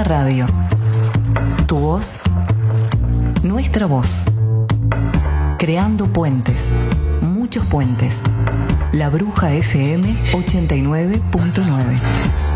Luna Radio. Tu voz, nuestra voz. Creando puentes, muchos puentes. La Bruja FM 89.9.